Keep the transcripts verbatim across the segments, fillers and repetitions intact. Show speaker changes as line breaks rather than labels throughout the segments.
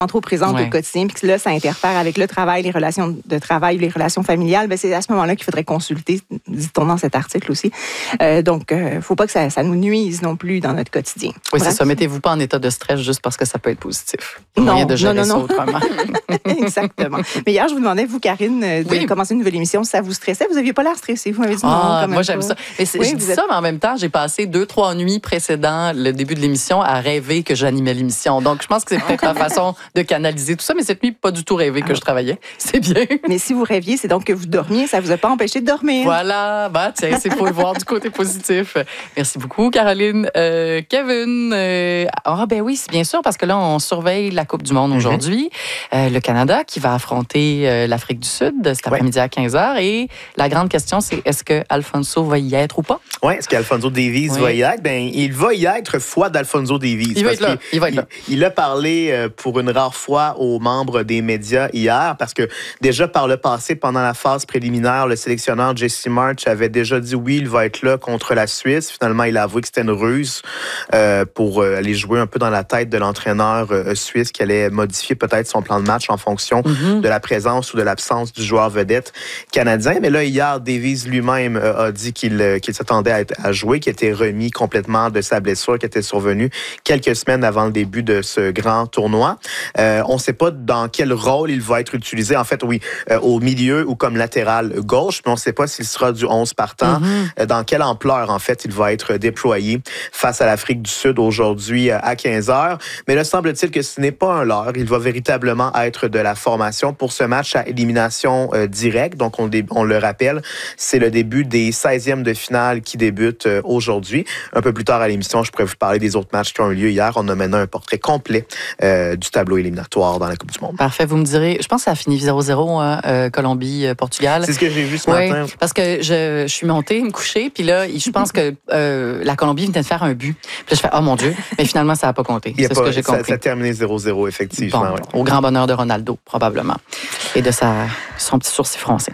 trop présente
ouais.
au quotidien, puis que là, ça interfère avec le travail, les relations de travail, les relations familiales, bien, c'est à ce moment-là qu'il faudrait consulter, dit-on dans cet article aussi. Euh, donc, il euh, ne faut pas que ça, ça nous nuise non plus dans notre quotidien.
Oui,
Bref.
c'est ça. Mettez-vous pas en état de stress juste parce que ça peut être positif. Il y a
Non,
moyen de gérer
non, non,
ça
non.
autrement.
Exactement. Mais hier, je vous demandais, vous, Karine, de
oui.
commencer une nouvelle émission, ça vous stressait? Vous n'aviez pas l'air stressée. Vous m'avez dit non,
ah,
quand même
moi, j'aime
pas.
ça. Mais
oui,
je dis êtes... ça, mais en même temps, j'ai passé deux, trois nuits précédant le début de l'émission à rêver que j'animais l'émission. Donc, je pense que c'est peut-être ma façon de canaliser tout ça. Mais cette nuit, pas du tout rêvé que je travaillais. C'est bien.
Mais si vous rêviez, c'est donc que vous dormiez. Ça ne vous a pas empêché de dormir.
Voilà. Bah, tiens, c'est pour le voir du côté positif. Merci beaucoup, Caroline. Euh, Kevin. Euh... Ah, ben oui, c'est bien sûr, parce que là, on surveille la Coupe du Monde aujourd'hui. Mm-hmm. Euh, le Canada qui va affronter euh, l'Afrique du Sud cet après-midi ouais. à quinze heures. Et la grande question, c'est est-ce que Alphonso va y être ou pas?
Oui, est-ce qu'Alphonso Davies oui. va y être? Ben, il va y être foi d'Alphonso Davies.
Il va être là. Il, va être là.
Il, il a parlé pour une rare fois aux membres des médias hier, parce que déjà par le passé, pendant la phase préliminaire, le sélectionneur Jesse Marsch avait déjà dit oui, il va être là contre la Suisse. Finalement, il a avoué que c'était une ruse euh, pour euh, aller jouer un peu dans la tête de l'entraîneur euh, suisse qui allait modifier peut-être son plan de match en fonction mm-hmm. de la présence ou de l'absence du joueur vedette canadien. Mais là, hier, Davies lui-même euh, a dit qu'il, euh, qu'il s'attendait à, être, à jouer, qu'il était remis complètement de sa blessure qui était survenue quelques semaines avant le début de ce grand tournoi. Euh, on ne sait pas dans quel rôle il va être utilisé. En fait, oui, euh, au milieu ou comme latéral gauche, mais on ne sait pas s'il sera du onze partant. Mm-hmm. Euh, dans quelle ampleur, en fait, il va être déployé face à l'Afrique du Sud aujourd'hui euh, à quinze heures. Mais là, semble-t-il que ce n'est pas un leurre. Il va véritablement être de la formation pour ce match à élimination euh, directe. Donc, on, dé- on le rappelle, c'est le début des seizièmes de finale qui débutent euh, aujourd'hui. Un peu plus tard à l'émission, je pourrais vous parler des autres matchs qui ont eu lieu hier. On a maintenant un portrait complet euh, du tableau éliminatoire dans la Coupe du Monde.
Parfait, vous me direz, je pense que ça a fini zéro zéro, hein, euh, Colombie-Portugal.
C'est ce que j'ai vu ce
oui,
matin.
Parce que je, je suis montée, me coucher, puis là, je pense que euh, la Colombie venait de faire un but. Puis là, je fais, oh mon Dieu, mais finalement, ça n'a pas compté. C'est pas, ce que j'ai compris.
Ça, ça a terminé zéro zéro, effectivement.
Bon, ouais. Au grand bonheur de Ronaldo, probablement. Et de sa, son petit sourcil français.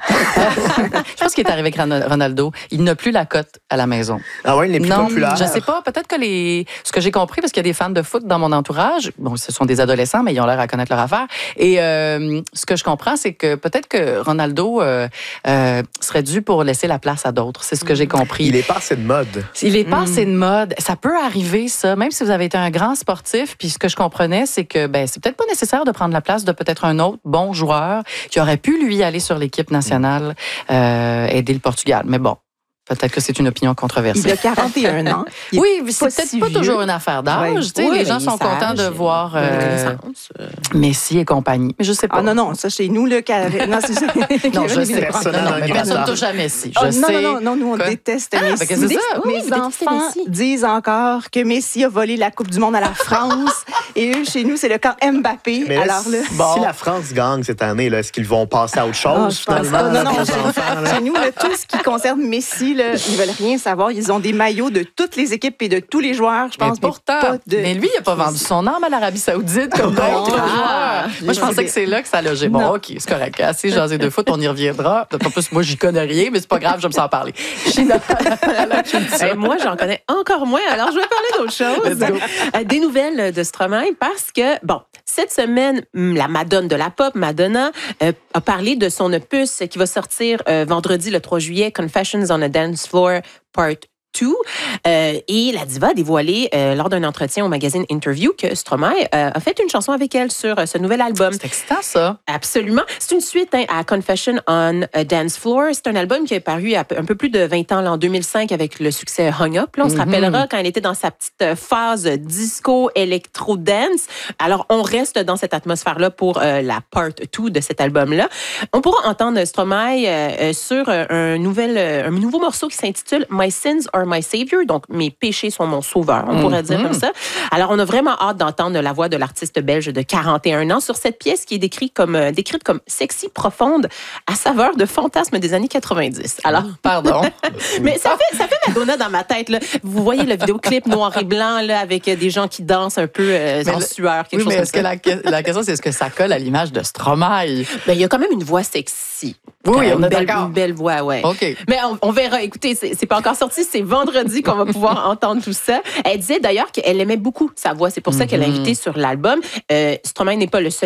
Je pense qu'il est arrivé avec Ronaldo. Il n'a plus la cote à la maison.
Ah oui, il n'est plus
non,
populaire.
Je ne sais pas. Peut-être que les. Ce que j'ai compris, parce qu'il y a des fans de foot dans mon entourage, bon, ce sont des adolescents, mais ils ont l'air à connaître leur affaire. Et euh, ce que je comprends, c'est que peut-être que Ronaldo euh, euh, serait dû pour laisser la place à d'autres. C'est ce que j'ai compris.
Il est passé de mode.
Il est passé mm. de mode. Ça peut arriver, ça, même si vous avez été un grand sportif. Puis ce que je comprenais, c'est que ben, c'est peut-être pas nécessaire de prendre la place de peut-être un autre bon joueur qui aurait pu, lui, aller sur l'équipe nationale, euh, aider le Portugal. Mais bon. Peut-être que c'est une opinion controversée.
Il a quarante et un ans. Il
oui, c'est
pas
peut-être
si
pas
vieux.
toujours une affaire d'âge.
Ouais.
Tu sais,
Oui,
les gens sont contents de voir euh, Messi et compagnie. Mais je sais pas.
Ah non, non, ça chez nous, là, non, c'est ça.
non, je sais.
Personne
non, non, mais personne ne touche à Messi. Je
oh,
sais.
Non, non, non, non, nous, on
Quoi?
déteste
ah,
Messi.
C'est ça.
Oui, Mes enfants disent encore que Messi a volé la Coupe du Monde à la France. Et eux, chez nous, c'est le camp Mbappé.
Mais
alors là,
bon. Si la France gagne cette année, là, est-ce qu'ils vont passer à autre chose,
oh,
finalement?
Non, non, non. Chez, chez nous, là, tout ce qui concerne Messi, là, ils veulent rien savoir. Ils ont des maillots de toutes les équipes et de tous les joueurs, je pense.
Mais pourtant,
pas de...
mais lui, il n'a pas vendu son âme à l'Arabie Saoudite comme d'autres joueurs. Moi, je pensais que c'est là que ça logeait. Bon, non. OK, c'est correct. Assez jasé de foot, on y reviendra. En plus, moi, j'y connais rien, mais c'est pas grave, je me sens en parler. Je suis dans la culture.
Hey, moi, j'en connais encore moins. Alors, je vais parler d'autre chose. Euh, des nouvelles de Stromae parce que, bon, cette semaine, la Madone de la pop, Madonna, euh, a parlé de son opus qui va sortir euh, vendredi le trois juillet, Confessions on a Dance Floor, Part deux. Euh, et la diva a dévoilé euh, lors d'un entretien au magazine Interview que Stromae euh, a fait une chanson avec elle sur euh, ce nouvel album.
C'est excitant, ça.
Absolument. C'est une suite hein, à Confession on a Dance Floor. C'est un album qui est paru à un peu plus de vingt ans, là, en deux mille cinq, avec le succès Hung Up. Là, on mm-hmm. se rappellera quand elle était dans sa petite phase disco, électro-dance. Alors, on reste dans cette atmosphère-là pour euh, la part deux de cet album-là. On pourra entendre Stromae euh, sur un, nouvel, un nouveau morceau qui s'intitule My Sins Are My Savior, donc mes péchés sont mon sauveur, on pourrait mm-hmm. dire comme ça. Alors, on a vraiment hâte d'entendre la voix de l'artiste belge de quarante et un ans sur cette pièce qui est décrite comme, euh, décrite comme sexy, profonde, à saveur de fantasme des années quatre-vingt-dix. Alors,
pardon.
Mais ça fait, ça fait Madonna dans ma tête, là. Vous voyez le vidéoclip noir et blanc, là, avec des gens qui dansent un peu euh, en le, sueur, quelque
oui,
chose
mais
comme
est-ce
ça.
que la, la question, c'est est-ce que ça colle à l'image de Stromae?
Ben, il y a quand même une voix sexy.
Oui, on
une
est
belle,
d'accord.
une belle voix, ouais.
OK.
Mais on, on verra. Écoutez, c'est, c'est pas encore sorti. C'est vendredi qu'on va pouvoir entendre tout ça. Elle disait d'ailleurs qu'elle aimait beaucoup sa voix. C'est pour ça qu'elle l'a invitée sur l'album. Euh, Stromae n'est pas le seul